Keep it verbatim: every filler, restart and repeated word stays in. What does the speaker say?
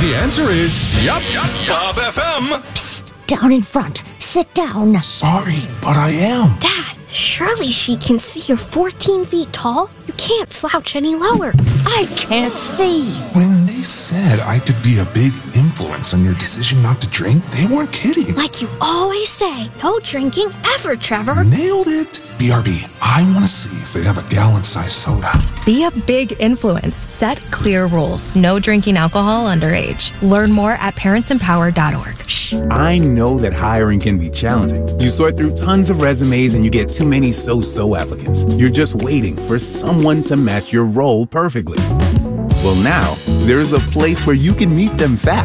The answer is yup. Bob F M. Psst, down in front. Sit down. Sorry, but I am. Dad, surely she can see you're fourteen feet tall. You can't slouch any lower. I can't see. When they said I could be a big influence on your decision not to drink, they weren't kidding. Like you always say, no drinking ever, Trevor. Nailed it. B R B, I want to see if they have a gallon-sized soda. Be a big influence. Set clear rules. No drinking alcohol underage. Learn more at parents empower dot org. Shh. I know that hiring can be challenging. You sort through tons of resumes and you get too many so-so applicants. You're just waiting for someone to match your role perfectly. Well, now, there's a place where you can meet them fast.